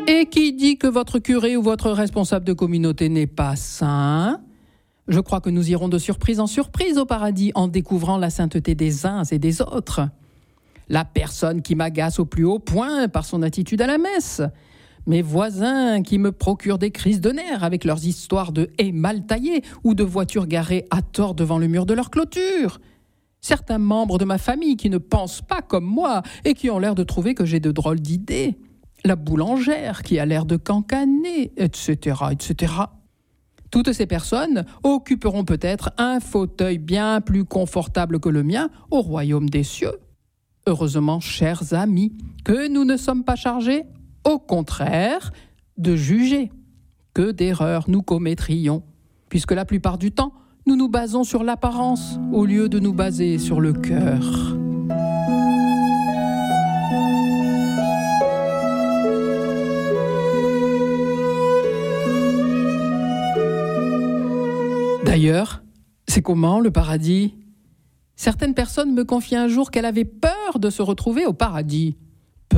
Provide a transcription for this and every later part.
Et qui dit que votre curé ou votre responsable de communauté n'est pas saint ? Je crois que nous irons de surprise en surprise au paradis en découvrant la sainteté des uns et des autres. La personne qui m'agace au plus haut point par son attitude à la messe. Mes voisins qui me procurent des crises de nerfs avec leurs histoires de haies mal taillées ou de voitures garées à tort devant le mur de leur clôture. Certains membres de ma famille qui ne pensent pas comme moi et qui ont l'air de trouver que j'ai de drôles d'idées. La boulangère qui a l'air de cancaner, etc., etc. Toutes ces personnes occuperont peut-être un fauteuil bien plus confortable que le mien au royaume des cieux. Heureusement, chers amis, que nous ne sommes pas chargés, au contraire, de juger. Que d'erreurs nous commettrions, puisque la plupart du temps, nous nous basons sur l'apparence au lieu de nous baser sur le cœur. D'ailleurs, c'est comment le paradis ? Certaines personnes me confiaient un jour qu'elle avait peur de se retrouver au paradis. Peur ?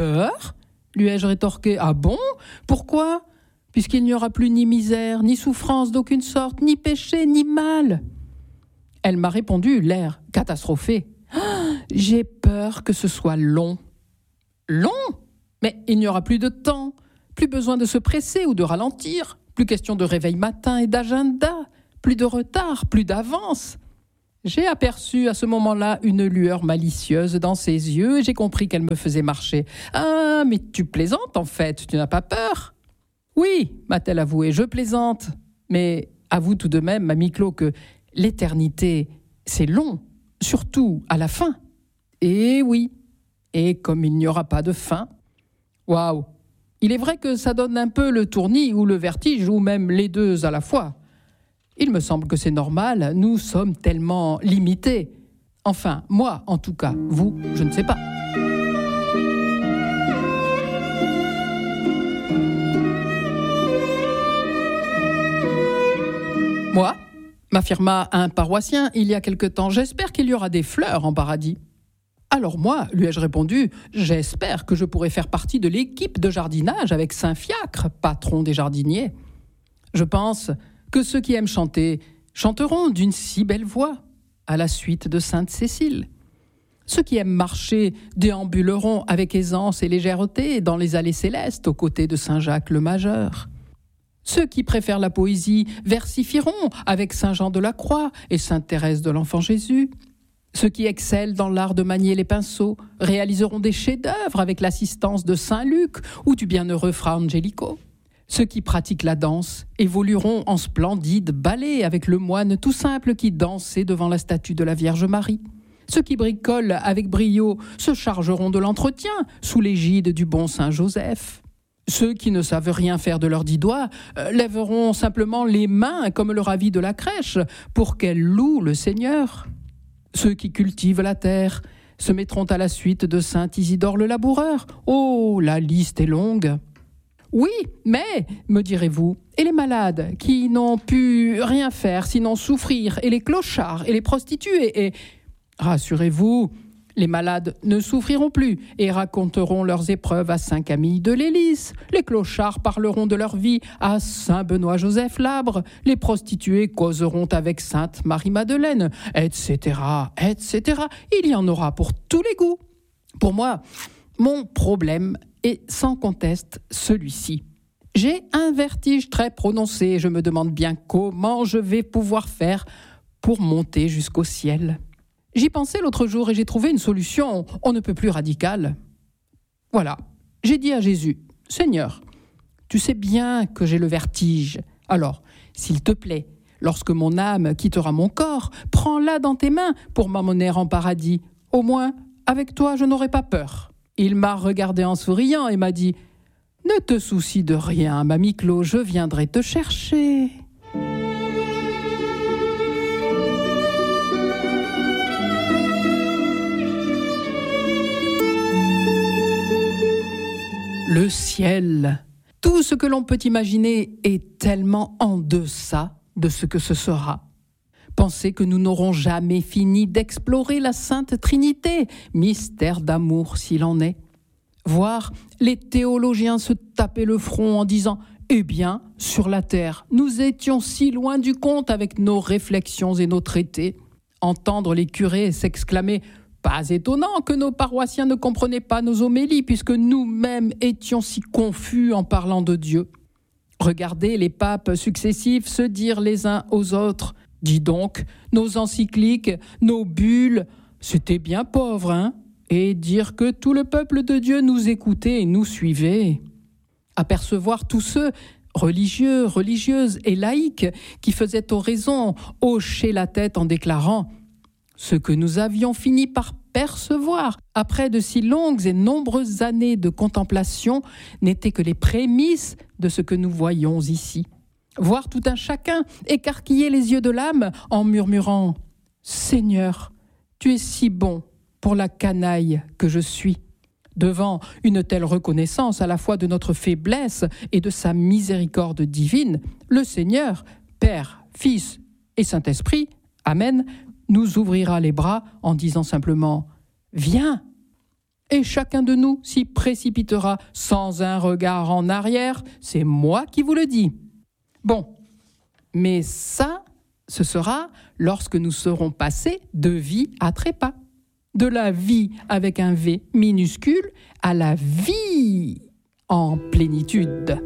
Lui ai-je rétorqué. Ah bon ? Pourquoi ? Puisqu'il n'y aura plus ni misère, ni souffrance d'aucune sorte, ni péché, ni mal. Elle m'a répondu, l'air catastrophé. J'ai peur que ce soit long. Long ? Mais il n'y aura plus de temps, plus besoin de se presser ou de ralentir, plus question de réveil matin et d'agenda. Plus de retard, plus d'avance. J'ai aperçu à ce moment-là une lueur malicieuse dans ses yeux et j'ai compris qu'elle me faisait marcher. « Ah, mais tu plaisantes en fait, tu n'as pas peur ?» ?»« Oui, m'a-t-elle avoué, je plaisante. Mais avoue tout de même, mamie Clo, que l'éternité, c'est long, surtout à la fin. Et oui, et comme il n'y aura pas de fin. Waouh, il est vrai que ça donne un peu le tournis ou le vertige ou même les deux à la fois. Il me semble que c'est normal, nous sommes tellement limités. Enfin, moi en tout cas, vous, je ne sais pas. Moi, m'affirma un paroissien il y a quelque temps, j'espère qu'il y aura des fleurs en paradis. Alors moi, lui ai-je répondu, j'espère que je pourrai faire partie de l'équipe de jardinage avec Saint Fiacre, patron des jardiniers. Je pense que ceux qui aiment chanter chanteront d'une si belle voix, à la suite de Sainte Cécile. Ceux qui aiment marcher déambuleront avec aisance et légèreté dans les allées célestes aux côtés de Saint Jacques le Majeur. Ceux qui préfèrent la poésie versifieront avec Saint Jean de la Croix et Sainte Thérèse de l'Enfant Jésus. Ceux qui excellent dans l'art de manier les pinceaux réaliseront des chefs-d'œuvre avec l'assistance de Saint Luc ou du bienheureux Fra Angelico. Ceux qui pratiquent la danse évolueront en splendide ballet avec le moine tout simple qui dansait devant la statue de la Vierge Marie. Ceux qui bricolent avec brio se chargeront de l'entretien sous l'égide du bon Saint Joseph. Ceux qui ne savent rien faire de leurs 10 doigts lèveront simplement les mains comme le ravi de la crèche pour qu'elle loue le Seigneur. Ceux qui cultivent la terre se mettront à la suite de Saint Isidore le laboureur. Oh, la liste est longue. Oui, mais, me direz-vous, et les malades qui n'ont pu rien faire sinon souffrir, et les clochards, et les prostituées, et... Rassurez-vous, les malades ne souffriront plus et raconteront leurs épreuves à Saint Camille de l'Hélice. Les clochards parleront de leur vie à Saint Benoît-Joseph Labre. Les prostituées causeront avec Sainte Marie-Madeleine, etc., etc. Il y en aura pour tous les goûts. Pour moi, mon problème est sans conteste celui-ci. J'ai un vertige très prononcé et je me demande bien comment je vais pouvoir faire pour monter jusqu'au ciel. J'y pensais l'autre jour et j'ai trouvé une solution on ne peut plus radicale. Voilà, j'ai dit à Jésus, « Seigneur, tu sais bien que j'ai le vertige. Alors, s'il te plaît, lorsque mon âme quittera mon corps, prends-la dans tes mains pour m'emmener en paradis. Au moins, avec toi, je n'aurai pas peur. » Il m'a regardé en souriant et m'a dit « Ne te soucie de rien, mamie Clo, je viendrai te chercher. » Le ciel, tout ce que l'on peut imaginer est tellement en deçà de ce que ce sera. Pensez que nous n'aurons jamais fini d'explorer la Sainte Trinité, mystère d'amour s'il en est. voir les théologiens se taper le front en disant « Eh bien, sur la terre, nous étions si loin du compte avec nos réflexions et nos traités. » Entendre les curés s'exclamer « Pas étonnant que nos paroissiens ne comprenaient pas nos homélies puisque nous-mêmes étions si confus en parlant de Dieu. » Regarder les papes successifs se dire les uns aux autres « Dis donc, nos encycliques, nos bulles, c'était bien pauvre, hein ?» Et dire que tout le peuple de Dieu nous écoutait et nous suivait. Apercevoir tous ceux, religieux, religieuses et laïcs, qui faisaient oraison, hocher la tête en déclarant « Ce que nous avions fini par percevoir après de si longues et nombreuses années de contemplation n'était que les prémices de ce que nous voyons ici. » Voir tout un chacun écarquiller les yeux de l'âme en murmurant « Seigneur, tu es si bon pour la canaille que je suis. » Devant une telle reconnaissance à la fois de notre faiblesse et de sa miséricorde divine, le Seigneur, Père, Fils et Saint-Esprit, Amen, nous ouvrira les bras en disant simplement « Viens !» Et chacun de nous s'y précipitera sans un regard en arrière, c'est moi qui vous le dis. Bon, mais ça, ce sera lorsque nous serons passés de vie à trépas. De la vie avec un V minuscule à la vie en plénitude.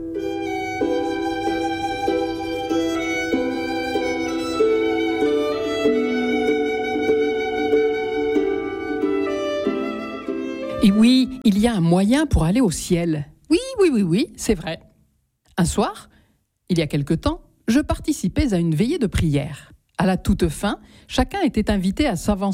Et oui, il y a un moyen pour aller au ciel. Oui, c'est vrai. Un soir, il y a quelque temps, je participais à une veillée de prière. À la toute fin, chacun était invité à s'avancer